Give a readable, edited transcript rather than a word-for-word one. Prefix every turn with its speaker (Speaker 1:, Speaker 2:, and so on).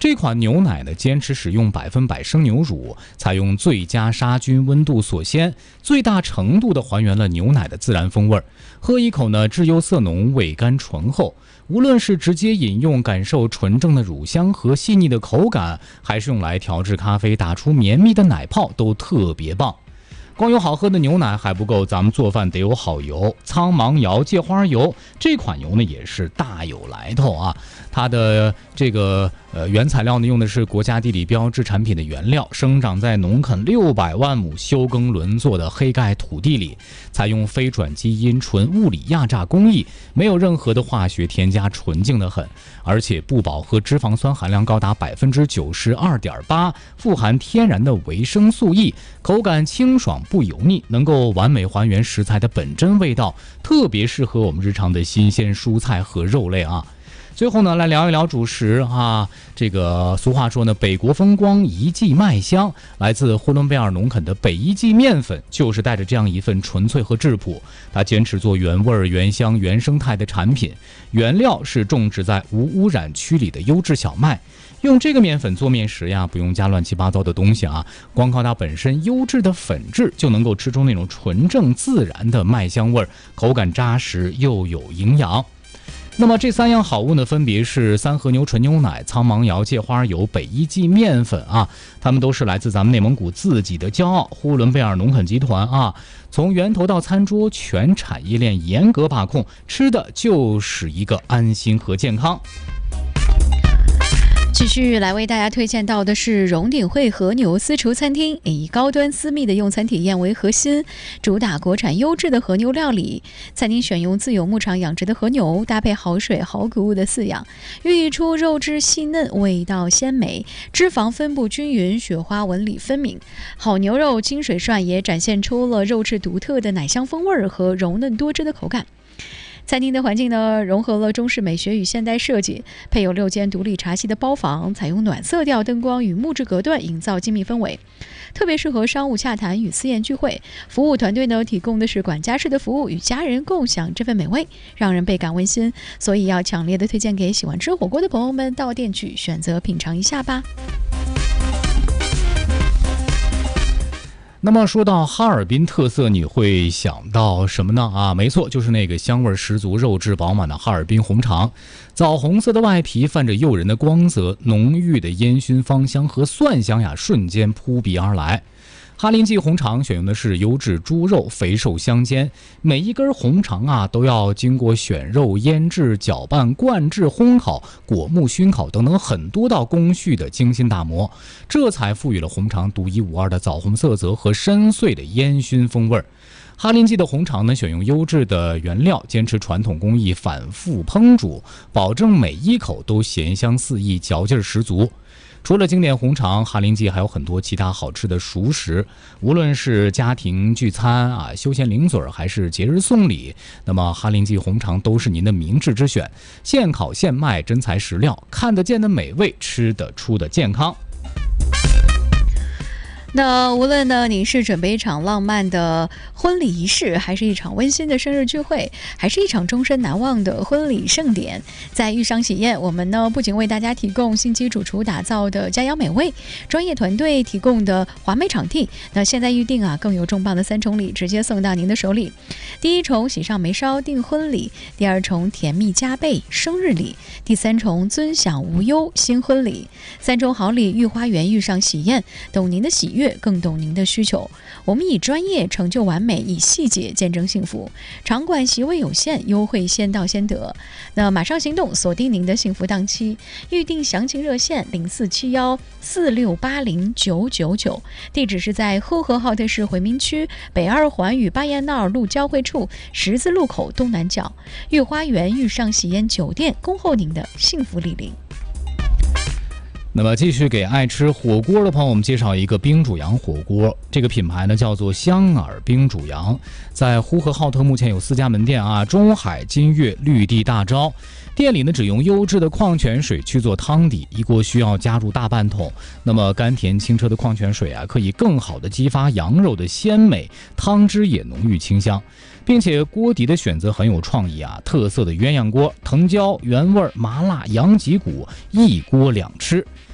Speaker 1: 这款牛奶呢，坚持使用100%生牛乳，采用最佳杀菌温度锁鲜，最大程度的还原了牛奶的自然风味。喝一口呢，质优色浓，味甘醇厚。无论是直接饮用感受纯正的乳香和细腻的口感，还是用来调制咖啡打出绵密的奶泡，都特别棒。光有好喝的牛奶还不够，咱们做饭得有好油。苍芒窑芥花油这款油呢也是大有来头啊，它的这个原材料呢用的是国家地理标志产品的原料，生长在农垦600万亩休耕轮作的黑盖土地里，采用非转基因纯物理压榨工艺，没有任何的化学添加，纯净的很。而且不饱和脂肪酸含量高达92.8%，富含天然的维生素 E， 口感清爽不油腻，能够完美还原食材的本真味道，特别适合我们日常的新鲜蔬菜和肉类啊。最后呢，来聊一聊主食啊。这个俗话说呢，北国风光，一季麦香。来自呼伦贝尔农垦的北一季面粉，就是带着这样一份纯粹和质朴。它坚持做原味、原香、原生态的产品，原料是种植在无污染区里的优质小麦。用这个面粉做面食呀，不用加乱七八糟的东西啊，光靠它本身优质的粉质，就能够吃出那种纯正自然的麦香味，口感扎实又有营养。那么这3样好物呢，分别是三和牛纯牛奶、苍芒窑芥花油、北一季面粉啊，它们都是来自咱们内蒙古自己的骄傲——呼伦贝尔农垦集团啊。从源头到餐桌，全产业链严格把控，吃的就是一个安心和健康。
Speaker 2: 继续来为大家推荐到的是荣鼎汇和牛私厨餐厅，以高端私密的用餐体验为核心，主打国产优质的和牛料理。餐厅选用自有牧场养殖的和牛，搭配好水好谷物的饲养，孕育出肉质细嫩、味道鲜美、脂肪分布均匀、雪花纹理分明。好牛肉清水涮也展现出了肉质独特的奶香风味和柔嫩多汁的口感。餐厅的环境呢，融合了中式美学与现代设计，配有6间独立茶席的包房，采用暖色调灯光与木质隔断，营造精密氛围，特别适合商务洽谈与私宴聚会。服务团队呢，提供的是管家式的服务，与家人共享这份美味，让人倍感温馨。所以要强烈的推荐给喜欢吃火锅的朋友们，到店去选择品尝一下吧。
Speaker 1: 那么说到哈尔滨特色，你会想到什么呢？啊，没错，就是那个香味十足、肉质饱满的哈尔滨红肠。枣红色的外皮泛着诱人的光泽，浓郁的烟熏芳香和蒜香呀，瞬间扑鼻而来。哈林记红肠选用的是优质猪肉，肥瘦相间，每一根红肠啊都要经过选肉、腌制、搅拌、灌制、烘烤、果木熏烤等等很多道工序的精心打磨，这才赋予了红肠独一无二的枣红色泽和深邃的烟熏风味。哈林记的红肠呢，选用优质的原料，坚持传统工艺，反复烹煮，保证每一口都咸香四溢，嚼劲十足。除了经典红肠，哈林记还有很多其他好吃的熟食，无论是家庭聚餐啊、休闲零嘴还是节日送礼，那么哈林记红肠都是您的明智之选。现烤现卖，真材实料，看得见的美味，吃得出的健康。
Speaker 2: 那无论呢，你是准备一场浪漫的婚礼仪式，还是一场温馨的生日聚会，还是一场终身难忘的婚礼盛典，在遇上喜宴，我们呢不仅为大家提供星级主厨打造的佳肴美味，专业团队提供的华美场地，那现在预定啊，更有重磅的3重礼直接送到您的手里。第一重喜上眉梢订婚礼，第2重甜蜜加倍生日礼，第3重尊享无忧新婚礼。3重好礼，御花园遇上喜宴，懂您的喜悦，更懂您的需求。我们以专业成就完美，以细节见证幸福。场馆席位有限，优惠先到先得。那马上行动，锁定您的幸福档期。预定详情热线047146809999，地址是在呼和浩特市回民区北2环与巴彦淖尔路交汇处十字路口东南角。御花园遇上喜宴酒店，恭候您的幸福莅临。
Speaker 1: 那么继续给爱吃火锅的朋友们介绍一个冰煮羊火锅，这个品牌呢叫做香饵冰煮羊，在呼和浩特目前有4家门店啊，中海、金悦、绿地、大招。店里呢只用优质的矿泉水去做汤底，一锅需要加入大半桶。那么甘甜清澈的矿泉水啊，可以更好的激发羊肉的鲜美，汤汁也浓郁清香，并且锅底的选择很有创意啊，特色的鸳鸯锅，藤椒、原味、麻辣、羊脊骨，一锅两吃。